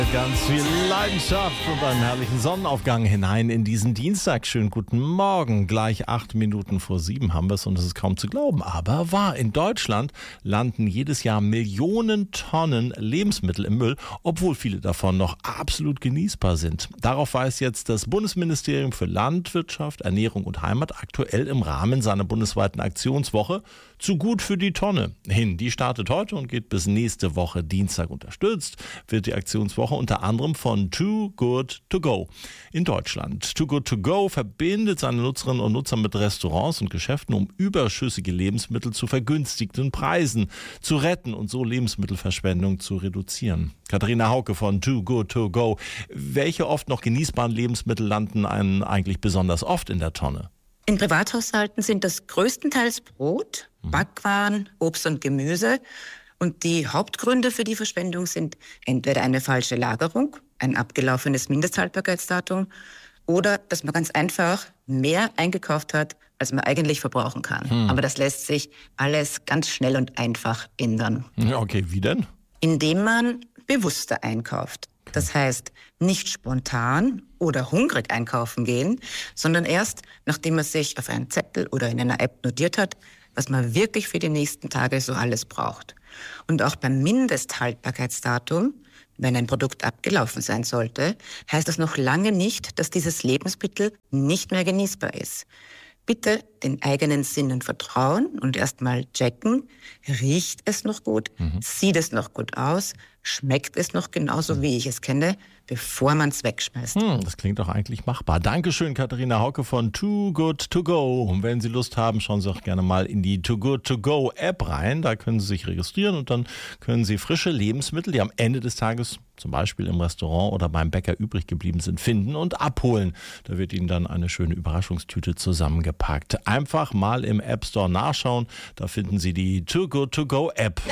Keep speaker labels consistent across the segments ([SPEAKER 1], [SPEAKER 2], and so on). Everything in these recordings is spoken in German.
[SPEAKER 1] Ganz viel Leidenschaft und einen herrlichen Sonnenaufgang hinein in diesen Dienstag. Schönen guten Morgen. Gleich 8 Minuten vor 7 haben wir es und es ist kaum zu glauben. Aber wahr, in Deutschland landen jedes Jahr Millionen Tonnen Lebensmittel im Müll, obwohl viele davon noch absolut genießbar sind. Darauf weist jetzt das Bundesministerium für Landwirtschaft, Ernährung und Heimat aktuell im Rahmen seiner bundesweiten Aktionswoche Zu gut für die Tonne hin. Die startet heute und geht bis nächste Woche Dienstag. Unterstützt wird die Aktionswoche unter anderem von Too Good To Go in Deutschland. Too Good To Go verbindet seine Nutzerinnen und Nutzer mit Restaurants und Geschäften, um überschüssige Lebensmittel zu vergünstigten Preisen zu retten und so Lebensmittelverschwendung zu reduzieren. Katharina Hauke von Too Good To Go. Welche oft noch genießbaren Lebensmittel landen einen eigentlich besonders oft in der Tonne?
[SPEAKER 2] In Privathaushalten sind das größtenteils Brot, Backwaren, Obst und Gemüse. Und die Hauptgründe für die Verschwendung sind entweder eine falsche Lagerung, ein abgelaufenes Mindesthaltbarkeitsdatum oder dass man ganz einfach mehr eingekauft hat, als man eigentlich verbrauchen kann. Aber das lässt sich alles ganz schnell und einfach ändern.
[SPEAKER 1] Okay, wie denn?
[SPEAKER 2] Indem man bewusster einkauft. Das heißt, nicht spontan oder hungrig einkaufen gehen, sondern erst, nachdem man sich auf einen Zettel oder in einer App notiert hat, was man wirklich für die nächsten Tage so alles braucht. Und auch beim Mindesthaltbarkeitsdatum, wenn ein Produkt abgelaufen sein sollte, heißt das noch lange nicht, dass dieses Lebensmittel nicht mehr genießbar ist. Bitte den eigenen Sinnen vertrauen und erstmal checken, riecht es noch gut, sieht es noch gut aus, schmeckt es noch genauso, wie ich es kenne, bevor man es wegschmeißt.
[SPEAKER 1] Das klingt doch eigentlich machbar. Dankeschön, Katharina Hauke von Too Good To Go. Und wenn Sie Lust haben, schauen Sie auch gerne mal in die Too Good To Go App rein. Da können Sie sich registrieren und dann können Sie frische Lebensmittel, die am Ende des Tages zum Beispiel im Restaurant oder beim Bäcker übrig geblieben sind, finden und abholen. Da wird Ihnen dann eine schöne Überraschungstüte zusammengepackt. Einfach mal im App Store nachschauen. Da finden Sie die Too Good To Go App.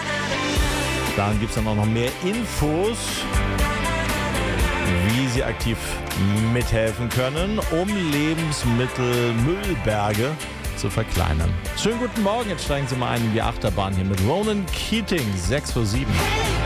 [SPEAKER 1] Dann gibt es dann auch noch mehr Infos, wie Sie aktiv mithelfen können, um Lebensmittelmüllberge zu verkleinern. Schönen guten Morgen, jetzt steigen Sie mal ein in die Achterbahn hier mit Ronan Keating, 6 vor 7.